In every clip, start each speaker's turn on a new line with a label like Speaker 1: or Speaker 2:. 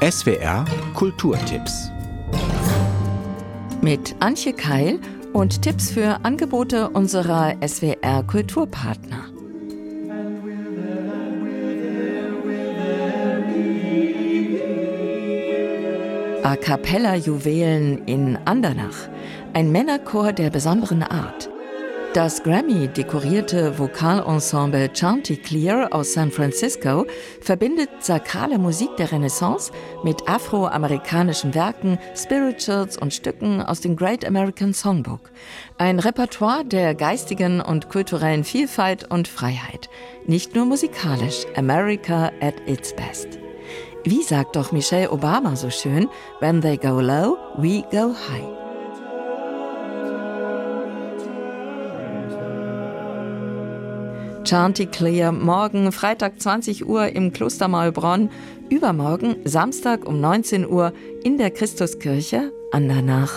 Speaker 1: SWR Kulturtipps.
Speaker 2: Mit Antje Keil und Tipps für Angebote unserer SWR Kulturpartner. A cappella Juwelen in Andernach, ein Männerchor der besonderen Art. Das Grammy-dekorierte Vokalensemble Chanticleer aus San Francisco verbindet sakrale Musik der Renaissance mit afroamerikanischen Werken, Spirituals und Stücken aus dem Great American Songbook. Ein Repertoire der geistigen und kulturellen Vielfalt und Freiheit. Nicht nur musikalisch, America at its best. Wie sagt doch Michelle Obama so schön, when they go low, we go high. Chanticleer morgen Freitag 20 Uhr im Kloster Maulbronn, übermorgen Samstag um 19 Uhr in der Christuskirche Andernach.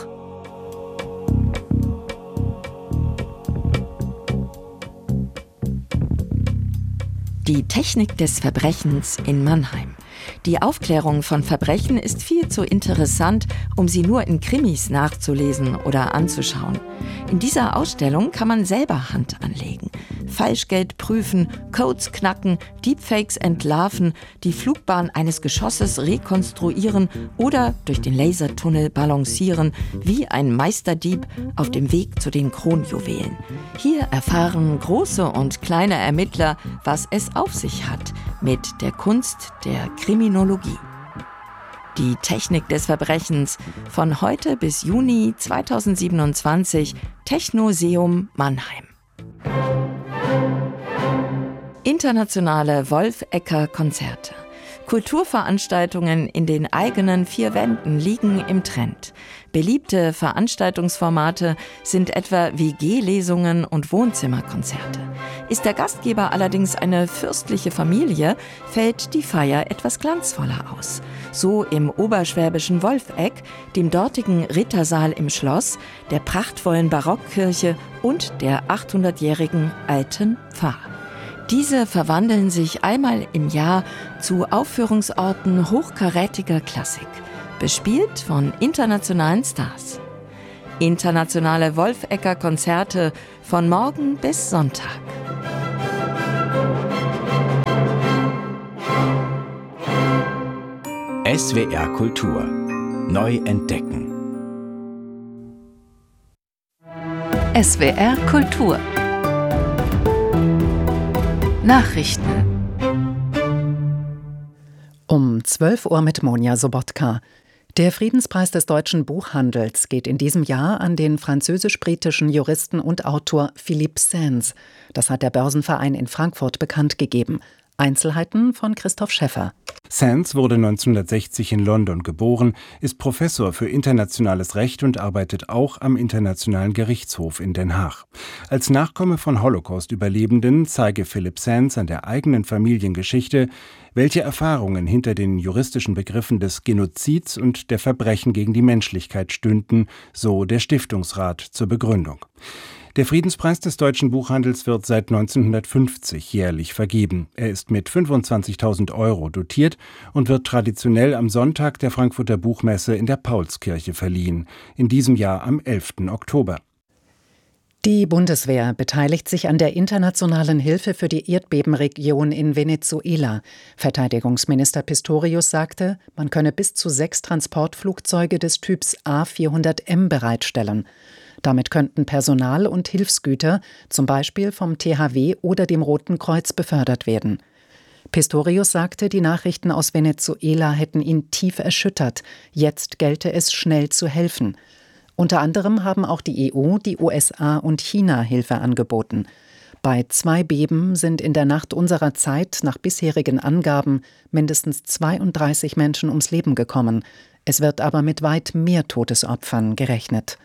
Speaker 2: Die Technik des Verbrechens in Mannheim. Die Aufklärung von Verbrechen ist viel zu interessant, um sie nur in Krimis nachzulesen oder anzuschauen. In dieser Ausstellung kann man selber Hand anlegen, Falschgeld prüfen, Codes knacken, Deepfakes entlarven, die Flugbahn eines Geschosses rekonstruieren oder durch den Lasertunnel balancieren, wie ein Meisterdieb auf dem Weg zu den Kronjuwelen. Hier erfahren große und kleine Ermittler, was es auf sich hat mit der Kunst der Kriminologie. Die Technik des Verbrechens von heute bis Juni 2027, Technoseum Mannheim. Internationale Wolf-Ecker-Konzerte. Kulturveranstaltungen in den eigenen vier Wänden liegen im Trend. Beliebte Veranstaltungsformate sind etwa WG-Lesungen und Wohnzimmerkonzerte. Ist der Gastgeber allerdings eine fürstliche Familie, fällt die Feier etwas glanzvoller aus. So im oberschwäbischen Wolfegg, dem dortigen Rittersaal im Schloss, der prachtvollen Barockkirche und der 800-jährigen alten Pfarr. Diese verwandeln sich einmal im Jahr zu Aufführungsorten hochkarätiger Klassik, bespielt von internationalen Stars. Internationale Wolfecker-Konzerte von morgen bis Sonntag.
Speaker 1: SWR Kultur. Neu entdecken.
Speaker 3: SWR Kultur. Nachrichten. Um 12 Uhr mit Monja Sobotka. Der Friedenspreis des deutschen Buchhandels geht in diesem Jahr an den französisch-britischen Juristen und Autor Philippe Sands. Das hat der Börsenverein in Frankfurt bekannt gegeben. Einzelheiten von Christoph Schäffer.
Speaker 4: Sands wurde 1960 in London geboren, ist Professor für internationales Recht und arbeitet auch am Internationalen Gerichtshof in Den Haag. Als Nachkomme von Holocaust-Überlebenden zeige Philippe Sands an der eigenen Familiengeschichte, welche Erfahrungen hinter den juristischen Begriffen des Genozids und der Verbrechen gegen die Menschlichkeit stünden, so der Stiftungsrat zur Begründung. Der Friedenspreis des deutschen Buchhandels wird seit 1950 jährlich vergeben. Er ist mit 25.000 € dotiert und wird traditionell am Sonntag der Frankfurter Buchmesse in der Paulskirche verliehen, in diesem Jahr am 11. Oktober.
Speaker 3: Die Bundeswehr beteiligt sich an der internationalen Hilfe für die Erdbebenregion in Venezuela. Verteidigungsminister Pistorius sagte, man könne bis zu 6 Transportflugzeuge des Typs A400M bereitstellen. Damit könnten Personal und Hilfsgüter, zum Beispiel vom THW oder dem Roten Kreuz, befördert werden. Pistorius sagte, die Nachrichten aus Venezuela hätten ihn tief erschüttert. Jetzt gelte es, schnell zu helfen. Unter anderem haben auch die EU, die USA und China Hilfe angeboten. Bei 2 Beben sind in der Nacht unserer Zeit nach bisherigen Angaben mindestens 32 Menschen ums Leben gekommen. Es wird aber mit weit mehr Todesopfern gerechnet.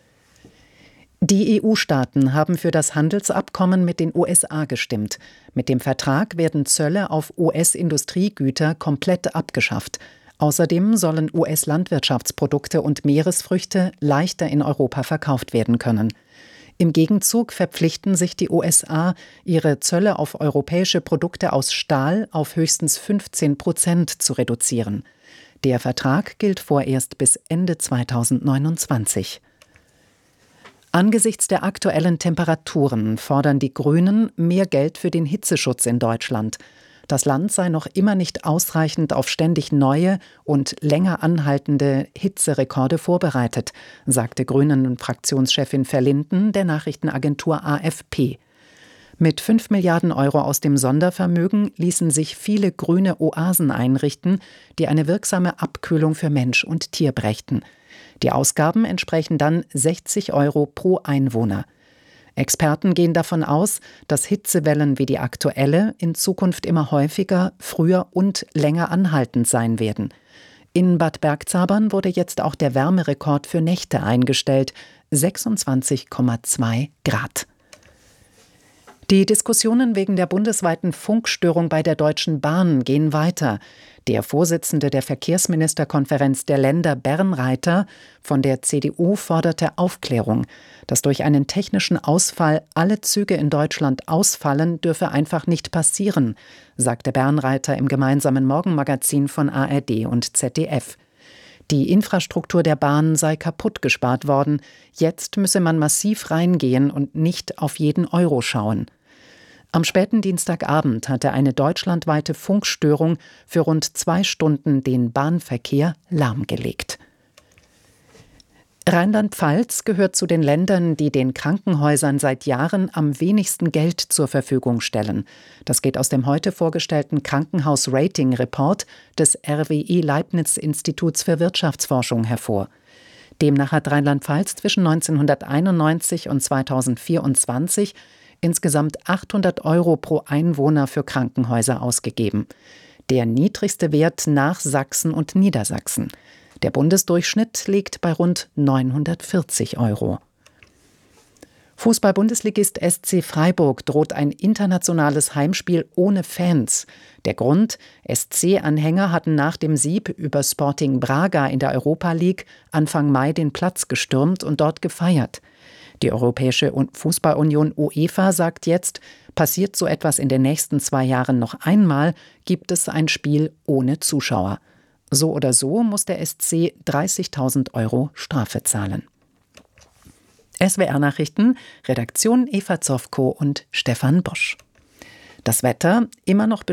Speaker 3: Die EU-Staaten haben für das Handelsabkommen mit den USA gestimmt. Mit dem Vertrag werden Zölle auf US-Industriegüter komplett abgeschafft. Außerdem sollen US-Landwirtschaftsprodukte und Meeresfrüchte leichter in Europa verkauft werden können. Im Gegenzug verpflichten sich die USA, ihre Zölle auf europäische Produkte aus Stahl auf höchstens 15% zu reduzieren. Der Vertrag gilt vorerst bis Ende 2029. Angesichts der aktuellen Temperaturen fordern die Grünen mehr Geld für den Hitzeschutz in Deutschland. Das Land sei noch immer nicht ausreichend auf ständig neue und länger anhaltende Hitzerekorde vorbereitet, sagte Grünen-Fraktionschefin Verlinden der Nachrichtenagentur AFP. Mit 5 Milliarden Euro aus dem Sondervermögen ließen sich viele grüne Oasen einrichten, die eine wirksame Abkühlung für Mensch und Tier brächten. Die Ausgaben entsprechen dann 60 Euro pro Einwohner. Experten gehen davon aus, dass Hitzewellen wie die aktuelle in Zukunft immer häufiger, früher und länger anhaltend sein werden. In Bad Bergzabern wurde jetzt auch der Wärmerekord für Nächte eingestellt, 26,2 Grad. Die Diskussionen wegen der bundesweiten Funkstörung bei der Deutschen Bahn gehen weiter. Der Vorsitzende der Verkehrsministerkonferenz der Länder, Bernreiter, von der CDU forderte Aufklärung. Dass durch einen technischen Ausfall alle Züge in Deutschland ausfallen, dürfe einfach nicht passieren, sagte Bernreiter im gemeinsamen Morgenmagazin von ARD und ZDF. Die Infrastruktur der Bahn sei kaputt gespart worden. Jetzt müsse man massiv reingehen und nicht auf jeden Euro schauen. Am späten Dienstagabend hatte eine deutschlandweite Funkstörung für rund 2 Stunden den Bahnverkehr lahmgelegt. Rheinland-Pfalz gehört zu den Ländern, die den Krankenhäusern seit Jahren am wenigsten Geld zur Verfügung stellen. Das geht aus dem heute vorgestellten Krankenhaus-Rating-Report des RWI-Leibniz-Instituts für Wirtschaftsforschung hervor. Demnach hat Rheinland-Pfalz zwischen 1991 und 2024 insgesamt 800 Euro pro Einwohner für Krankenhäuser ausgegeben. Der niedrigste Wert nach Sachsen und Niedersachsen. Der Bundesdurchschnitt liegt bei rund 940 Euro. Fußball-Bundesligist SC Freiburg droht ein internationales Heimspiel ohne Fans. Der Grund: SC-Anhänger hatten nach dem Sieg über Sporting Braga in der Europa League Anfang Mai den Platz gestürmt und dort gefeiert. Die Europäische Fußballunion UEFA sagt jetzt, passiert so etwas in den nächsten 2 Jahren noch einmal, gibt es ein Spiel ohne Zuschauer. So oder so muss der SC 30.000 Euro Strafe zahlen. SWR-Nachrichten, Redaktion Eva Zofko und Stefan Bosch. Das Wetter immer noch